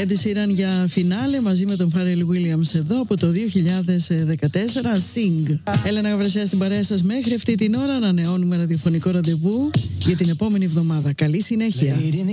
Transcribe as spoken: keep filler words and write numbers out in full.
Ed Sheeran για φινάλε μαζί με τον Pharrell Williams εδώ από το δύο χιλιάδες δεκατέσσερα. Sing. Έλενα Γαβρασιά στην παρέα σας μέχρι αυτή την ώρα. Ανανεώνουμε ραδιοφωνικό ραντεβού για την επόμενη εβδομάδα. Καλή συνέχεια.